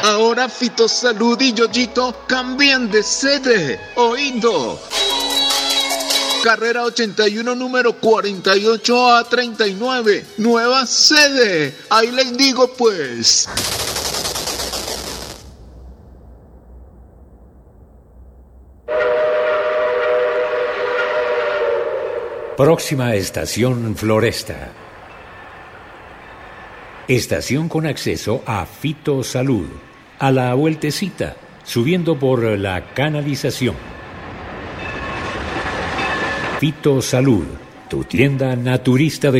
Ahora Fitosalud y Yoyito cambian de sede. Oído. Carrera 81, número 48A39. Nueva sede. Ahí les digo pues. Próxima estación Floresta. Estación con acceso a Fitosalud. A la vueltecita, subiendo por la canalización. Fitosalud, tu tienda naturista de